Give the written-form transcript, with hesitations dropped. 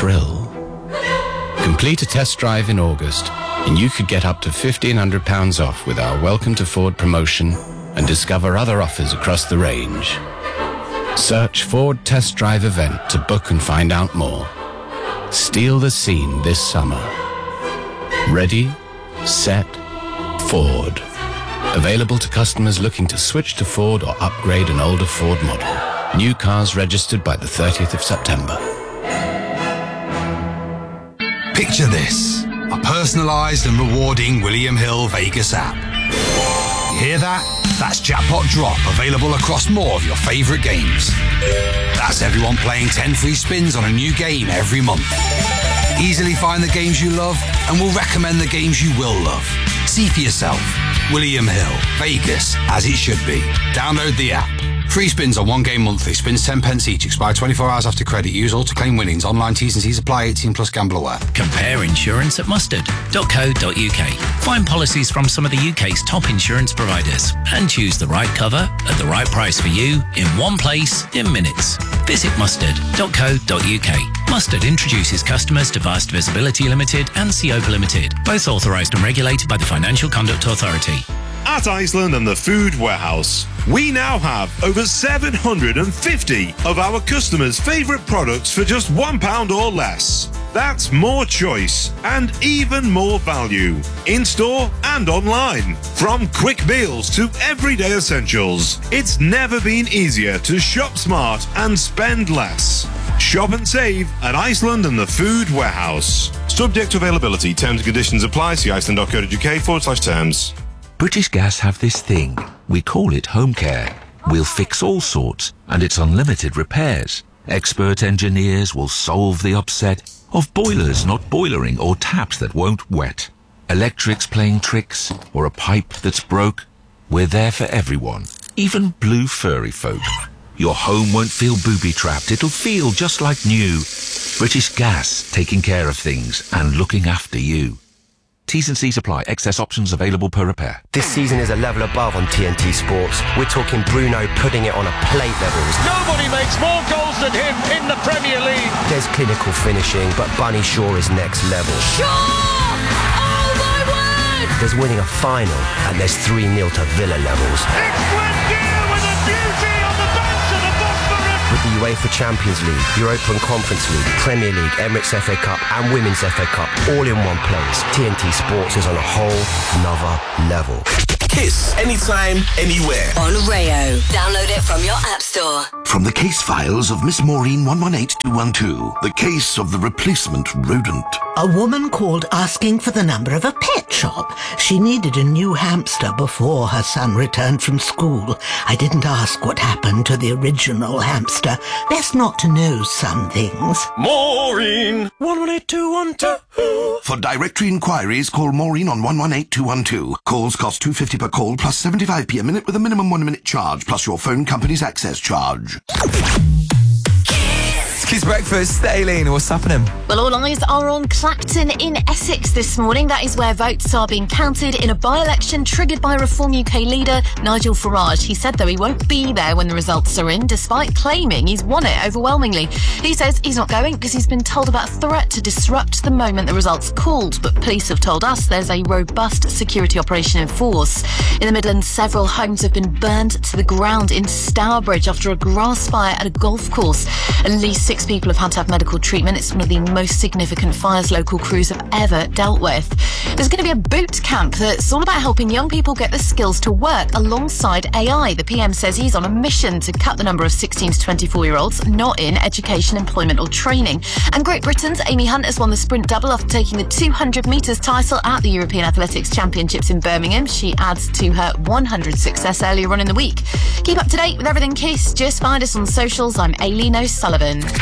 thrill. Complete a test drive in August, and you could get up to £1,500 off with our Welcome to Ford promotion and discover other offers across the range. Search Ford Test Drive event to book and find out more. Steal the scene this summer. Ready, set, Ford. Available to customers looking to switch to Ford or upgrade an older Ford model. New cars registered by the 30th of September. Picture this, a personalised and rewarding William Hill Vegas app. You hear that? That's Jackpot Drop, available across more of your favourite games. That's everyone playing 10 free spins on a new game every month. Easily find the games you love, and we'll recommend the games you will love. See for yourself. William Hill, Vegas, as it should be. Download the app. Free spins on one game monthly. Spins 10 pence each. Expire 24 hours after credit. Use all to claim winnings. Online T's and C's apply. 18 plus gamble aware. Compare insurance at mustard.co.uk. Find policies from some of the UK's top insurance providers and choose the right cover at the right price for you in one place in minutes. Visit mustard.co.uk. Mustard introduces customers to Vast Visibility Limited and Seopa Limited, both authorised and regulated by the Financial Conduct Authority. At Iceland and the Food Warehouse, we now have over 750 of our customers' favourite products for just £1 or less. That's more choice and even more value, in-store and online. From quick meals to everyday essentials, it's never been easier to shop smart and spend less. Shop and save at Iceland and the Food Warehouse. Subject to availability, terms and conditions apply. See iceland.co.uk/terms. British Gas have this thing. We call it home care. We'll fix all sorts, and it's unlimited repairs. Expert engineers will solve the upset of boilers not boilering or taps that won't wet. Electrics playing tricks, or a pipe that's broke. We're there for everyone, even blue furry folk. Your home won't feel booby-trapped. It'll feel just like new. British Gas, taking care of things and looking after you. T's and C's apply. Excess options available per repair. This season is a level above on TNT Sports. We're talking Bruno putting it on a plate levels. Nobody makes more goals than him in the Premier League. There's clinical finishing, but Bunny Shaw is next level. Shaw! Oh my word! There's winning a final, and there's 3-0 to Villa levels. It's Glenn with a beauty on the banks of the Bosphorus. With the UEFA Champions League, Europa and Conference League, Premier League, Emirates FA Cup and Women's FA Cup all in one place, TNT Sports is on a whole nother level. Kiss anytime, anywhere. On Rayo. Download it from your app store. From the case files of Miss Maureen 118212, the case of the replacement rodent. A woman called asking for the number of a pet shop. She needed a new hamster before her son returned from school. I didn't ask what happened to the original hamster. Best not to know some things. Maureen 118212. For directory inquiries, call Maureen on 118212. Calls cost £2.50 per call plus 75p a minute with a minimum 1 minute charge plus your phone company's access charge. Kiss Breakfast, Aileen, what's happening? Well, all eyes are on Clacton in Essex this morning. That is where votes are being counted in a by-election triggered by Reform UK leader Nigel Farage. He said, though, he won't be there when the results are in, despite claiming he's won it overwhelmingly. He says he's not going because he's been told about a threat to disrupt the moment the results called. But police have told us there's a robust security operation in force. In the Midlands, several homes have been burned to the ground in Stourbridge after a grass fire at a golf course. At least 6 people have had to have medical treatment. It's one of the most significant fires local crews have ever dealt with. There's going to be a boot camp that's all about helping young people get the skills to work alongside AI. The PM says he's on a mission to cut the number of 16 to 24-year-olds not in education, employment or training. And Great Britain's Amy Hunt has won the sprint double after taking the 200 metres title at the European Athletics Championships in Birmingham. She adds to her 100 success earlier on in the week. Keep up to date with everything Kiss. Just find us on socials. I'm Aileen O'Sullivan.